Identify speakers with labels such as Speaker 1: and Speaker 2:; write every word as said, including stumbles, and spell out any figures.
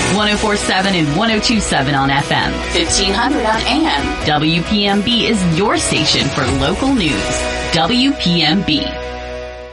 Speaker 1: one oh four point seven and one oh two point seven on F M, fifteen hundred on A M. W P M B is your station for local news. W P M B.